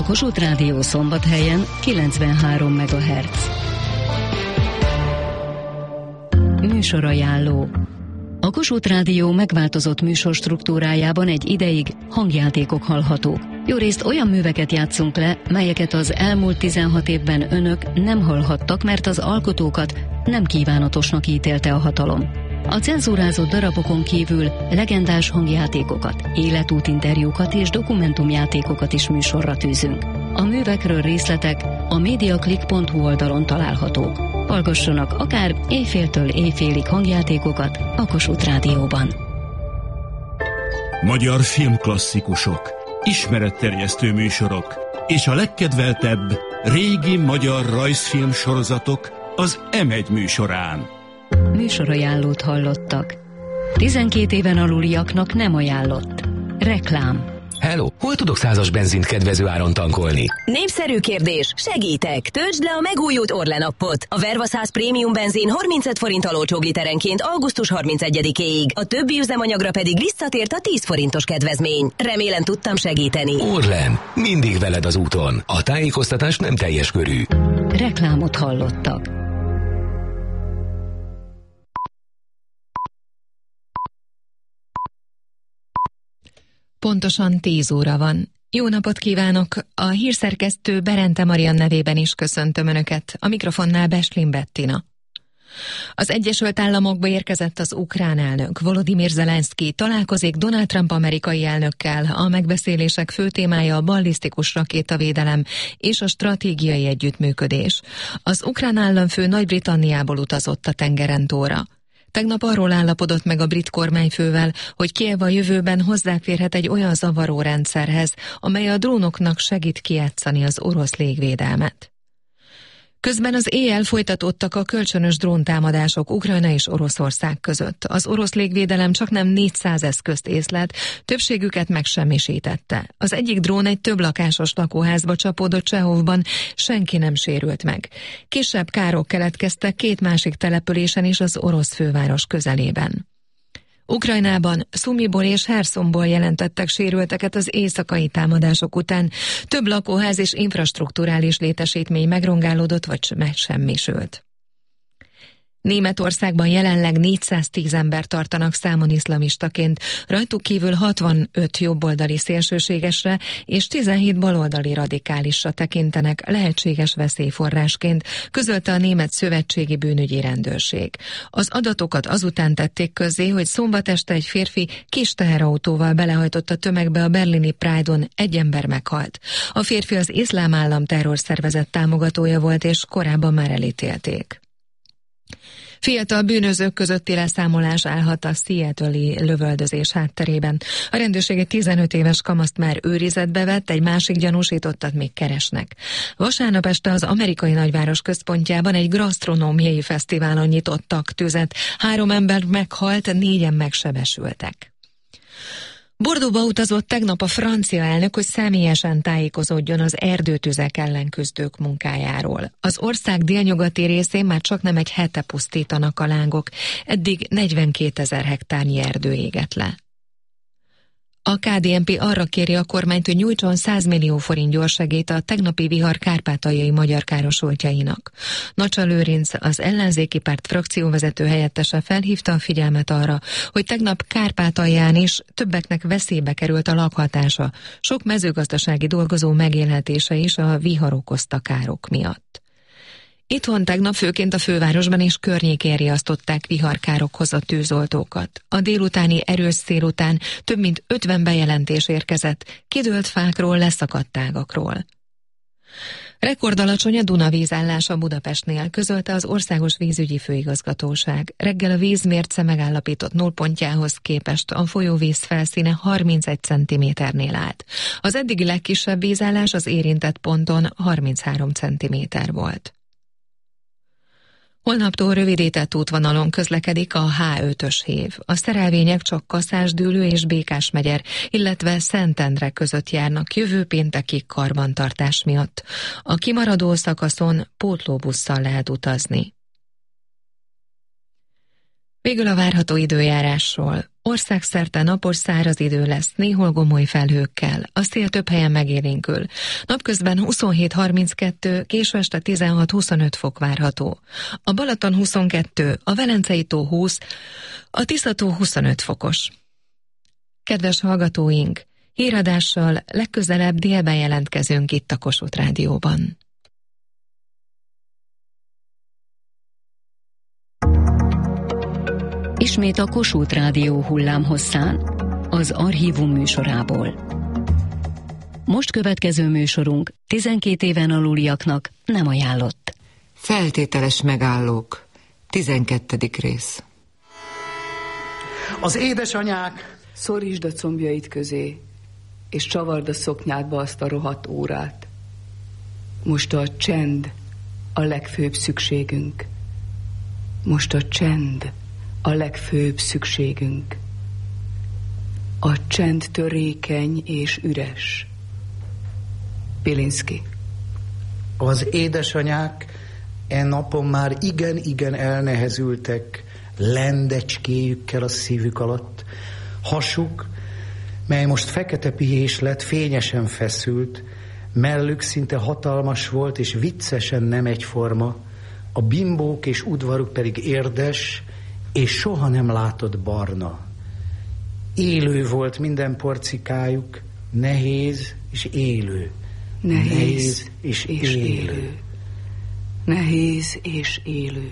A Kossuth Rádió Szombathelyen 93 MHz. Műsorajánló. A Kossuth Rádió megváltozott műsorstruktúrájában egy ideig hangjátékok hallhatók. Jórészt olyan műveket játszunk le, melyeket az elmúlt 16 évben önök nem hallhattak, mert az alkotókat nem kívánatosnak ítélte a hatalom. A cenzúrázott darabokon kívül legendás hangjátékokat, életútinterjúkat és dokumentumjátékokat is műsorra tűzünk. A művekről részletek a mediaclick.hu oldalon találhatók. Hallgassanak akár éjféltől éjfélig hangjátékokat a Kossuth Rádióban. Magyar filmklasszikusok, ismeretterjesztő műsorok és a legkedveltebb régi magyar rajzfilm sorozatok az M1 műsorán. Műsorajánlót hallottak. 12 éven aluliaknak nem ajánlott. Reklám. Hello, hol tudok 100-as benzint kedvező áron tankolni? Népszerű kérdés, segítek! Töltsd le a megújult Orlen appot. A Verva 100 prémium benzin 35 forint alócsók literenként augusztus 31-éig. A többi üzemanyagra pedig visszatért a 10 forintos kedvezmény. Remélem tudtam segíteni. Orlen, mindig veled az úton. A tájékoztatás nem teljes körű. Reklámot hallottak. Pontosan 10 óra van. Jó napot kívánok! A hírszerkesztő Berente Marian nevében is köszöntöm Önöket. A mikrofonnál Beslin Bettina. Az Egyesült Államokba érkezett az ukrán elnök. Volodymyr Zelenszky találkozik Donald Trump amerikai elnökkel. A megbeszélések fő témája a ballisztikus rakétavédelem és a stratégiai együttműködés. Az ukrán államfő Nagy-Britanniából utazott a tengeren túlra. Tegnap arról állapodott meg a brit kormányfővel, hogy Kijev a jövőben hozzáférhet egy olyan zavaró rendszerhez, amely a drónoknak segít kijátszani az orosz légvédelmet. Közben az éjjel folytatódtak a kölcsönös dróntámadások Ukrajna és Oroszország között. Az orosz légvédelem csaknem 400 eszközt észlelt, többségüket megsemmisítette. Az egyik drón egy több lakásos lakóházba csapódott Csehovban, senki nem sérült meg. Kisebb károk keletkeztek 2 másik településen is az orosz főváros közelében. Ukrajnában Szumiból és Herszonból jelentettek sérülteket az éjszakai támadások után. Több lakóház és infrastrukturális létesítmény megrongálódott vagy megsemmisült. Németországban jelenleg 410 ember tartanak számon iszlamistaként, rajtuk kívül 65 jobboldali szélsőségesre és 17 baloldali radikálisra tekintenek lehetséges veszélyforrásként, közölte a Német Szövetségi Bűnügyi Rendőrség. Az adatokat azután tették közzé, hogy szombat este egy férfi kis teherautóval belehajtott a tömegbe a berlini Pride-on, egy ember meghalt. A férfi az Iszlám Állam terrorszervezet támogatója volt, és korábban már elítélték. Fiatal bűnözők közötti leszámolás állhat a Seattle-i lövöldözés hátterében. A rendőrség egy 15 éves kamaszt már őrizetbe vett, egy másik gyanúsítottat még keresnek. Vasárnap este az amerikai nagyváros központjában egy gasztronómiai fesztiválon nyitottak tüzet. 3 ember meghalt, 4-en megsebesültek. Bordeauxba utazott tegnap a francia elnök, hogy személyesen tájékozódjon az erdőtüzek ellen küzdők munkájáról. Az ország délnyugati részén már csaknem egy hete pusztítanak a lángok, eddig 42 000 hektárnyi erdő égett le. A KDNP arra kéri a kormányt, hogy nyújtson 100 millió forint gyorsegélyt a tegnapi vihar kárpátaljai magyar károsultjainak. Nacsa Lőrinc, az ellenzéki párt frakcióvezető helyettese felhívta a figyelmet arra, hogy tegnap Kárpátalján is többeknek veszélybe került a lakhatása, sok mezőgazdasági dolgozó megélhetése is a vihar okozta károk miatt. Itthon tegnap főként a fővárosban és környékén riasztották viharkárokhoz a tűzoltókat. A délutáni erős szél után több mint 50 bejelentés érkezett, kidőlt fákról, leszakadt ágakról. Rekordalacsony a Duna vízállása Budapestnél, közölte az Országos Vízügyi Főigazgatóság. Reggel a vízmérce megállapított nullpontjához képest a folyóvíz felszíne 31 cm-nél állt. Az eddigi legkisebb vízállás az érintett ponton 33 cm volt. Holnaptól rövidített útvonalon közlekedik a H5-ös hév. A szerelvények csak Kaszás-Dőlő és Békás-megyer, illetve Szentendre között járnak jövő péntekig karbantartás miatt. A kimaradó szakaszon pótlóbusszal lehet utazni. Végül a várható időjárásról. Országszerte napos száraz idő lesz, néhol gomoly felhőkkel. A szél több helyen megélénkül. Napközben 27-32, késő este 16-25 fok várható. A Balaton 22, a Velencei tó 20, a Tisza-tó 25 fokos. Kedves hallgatóink, híradással legközelebb délben jelentkezünk itt a Kossuth Rádióban. Ismét a Kossuth Rádió hullámhosszán, az Archívum műsorából. Most következő műsorunk 12 éven aluliaknak nem ajánlott. Feltételes megállók, 12. rész. Az édesanyák! Szorítsd a combjait közé, és csavard a szoknyádba azt a rohadt órát. Most a csend a legfőbb szükségünk. Most a csend a legfőbb szükségünk. A csend törékeny és üres. Pilinszky. Az édesanyák napon már igen elnehezültek lendecskéjükkel a szívük alatt. Hasuk, mely most fekete pihés lett, fényesen feszült, mellük szinte hatalmas volt, és viccesen nem egyforma, a bimbók és udvaruk pedig érdes, és soha nem látott barna. Élő volt minden porcikájuk, nehéz és élő. Nehéz és élő. Nehéz és élő.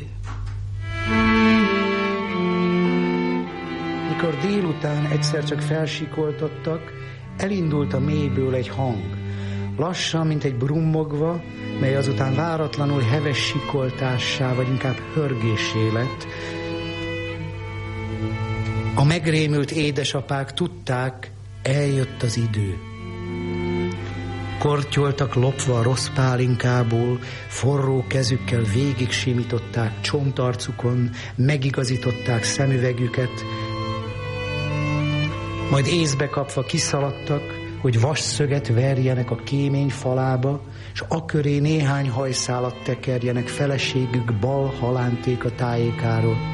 Mikor délután egyszer csak felsikoltottak, elindult a mélyből egy hang. Lassan, mint egy brummogva, mely azután váratlanul heves sikoltássá, vagy inkább hörgésé lett. A megrémült édesapák tudták, eljött az idő. Kortyoltak lopva a rossz pálinkából, forró kezükkel végig simították csontarcukon, megigazították szemüvegüket, majd észbe kapva kiszaladtak, hogy vasszöget verjenek a kémény falába, és aköré néhány hajszálat tekerjenek feleségük bal halántéka tájékáról.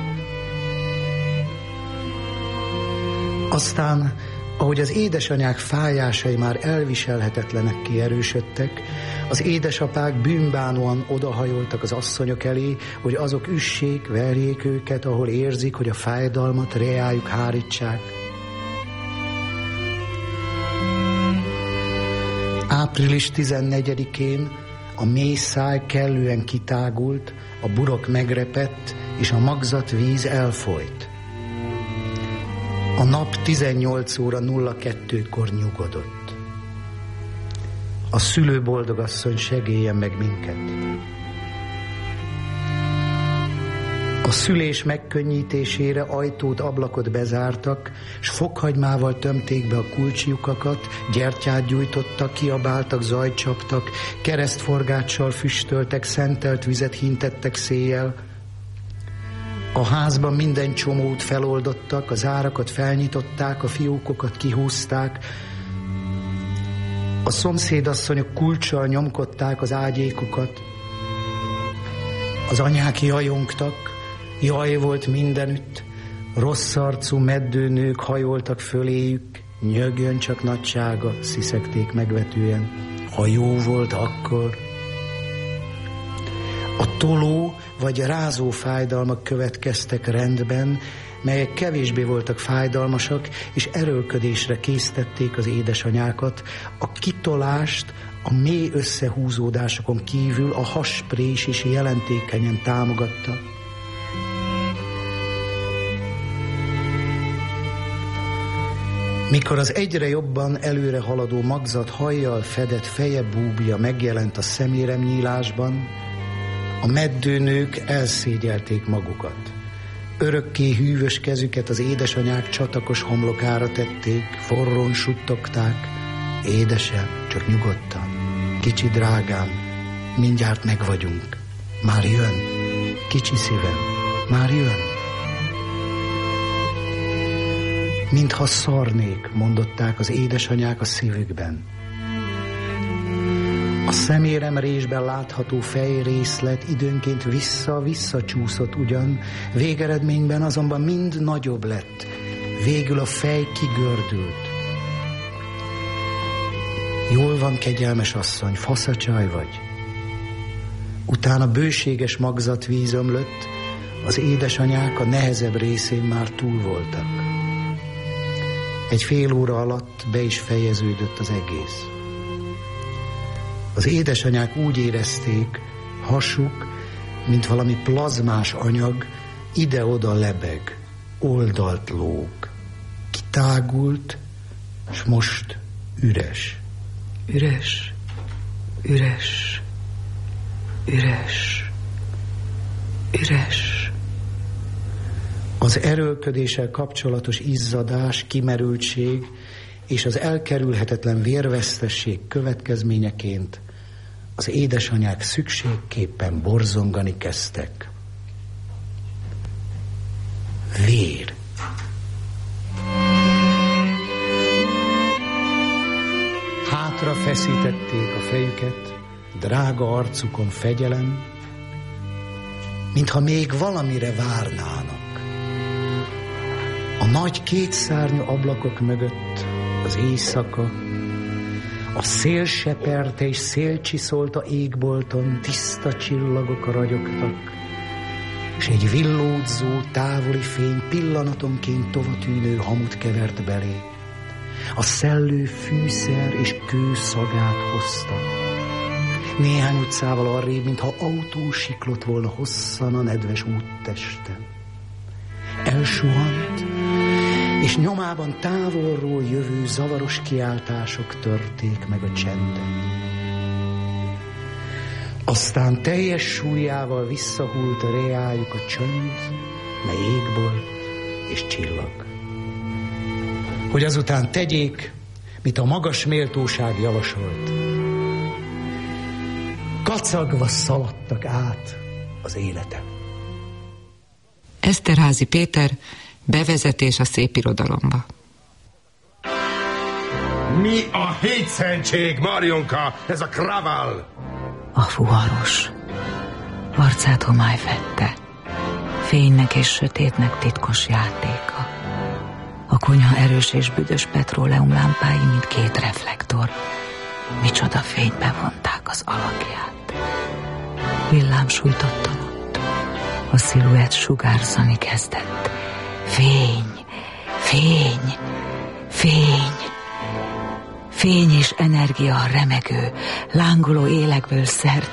Aztán, ahogy az édesanyák fájásai már elviselhetetlenekké erősödtek, az édesapák bűnbánóan odahajoltak az asszonyok elé, hogy azok üssék, verjék őket, ahol érzik, hogy a fájdalmat reájuk hárítsák. Április 14-én a mély száj kellően kitágult, a burok megrepett, és a magzat víz elfolyt. A nap 18 óra 02-kor nyugodott. A szülő boldogasszony segéljen meg minket. A szülés megkönnyítésére ajtót, ablakot bezártak, s fokhagymával tömték be a kulcslyukakat, gyertyát gyújtottak, kiabáltak, zajt csaptak, keresztforgáccsal füstöltek, szentelt vizet hintettek széjjel. A házban minden csomót feloldottak, az árakat felnyitották, a fiókokat kihúzták, a szomszédasszonyok kulccsal nyomkodták az ágyékokat, az anyák jajongtak, jaj volt mindenütt, rossz arcú meddőnők hajoltak föléjük, nyögjön csak nagysága, sziszegték megvetően, ha jó volt akkor. A toló vagy rázó fájdalmak következtek rendben, melyek kevésbé voltak fájdalmasak, és erőlködésre késztették az édesanyákat. A kitolást a mély összehúzódásokon kívül a hasprés is jelentékenyen támogatta. Mikor az egyre jobban előre haladó magzat hajjal fedett feje búbja megjelent a szeméremnyílásban, a meddőnők elszégyelték magukat. Örökké hűvös kezüket az édesanyák csatakos homlokára tették, forrón suttogták. Édesem, csak nyugodtan, kicsi drágám, mindjárt megvagyunk. Már jön, kicsi szívem, már jön. Mintha szarnék, mondották az édesanyák a szívükben. A szeméremrésben látható fejrészlet időnként vissza-vissza csúszott ugyan, végeredményben azonban mind nagyobb lett. Végül a fej kigördült. Jól van, kegyelmes asszony, faszacsaj vagy. Utána bőséges magzatvíz ömlött, az édesanyák a nehezebb részén már túl voltak. Egy fél óra alatt be is fejeződött az egész. Az édesanyák úgy érezték, hasuk, mint valami plazmás anyag, ide-oda lebeg, oldalt lóg. Kitágult, és most üres. Üres, üres, üres, üres. Az erőlködéssel kapcsolatos izzadás, kimerültség és az elkerülhetetlen vérvesztesség következményeként az édesanyák szükségképpen borzongani kezdtek. Vér. Hátra feszítették a fejüket, drága arcukon fegyelem, mintha még valamire várnának. A nagy kétszárnyú ablakok mögött az éjszaka, a szél seperte és szél csiszolta égbolton, tiszta csillagok ragyogtak, és egy villódzó távoli fény pillanatonként tovatűnő hamut kevert belé. A szellő fűszer és kő szagát hozta. Néhány utcával arrébb, mintha autó siklott volna hosszan a nedves úttesten. Elsuhant, és nyomában távolról jövő zavaros kiáltások törték meg a csendet. Aztán teljes súlyával visszahult a reájuk a csönd, mely égbolt és csillag. Hogy azután tegyék, mit a magas méltóság javasolt. Kacagva szaladtak át az életen. Eszterházy Péter, bevezetés a szépirodalomba. Mi a hétszentség, Marionka, ez a kravál? A fuvaros. Arcát homály fette. Fénynek és sötétnek titkos játéka. A konyha erős és büdös petróleum lámpái, mint két reflektor. Micsoda fénybe vonták az alakját. Villám sújtottan ott. A sziluett sugárzani kezdett. Fény, fény, fény. Fény és energia remegő, lángoló élekből szert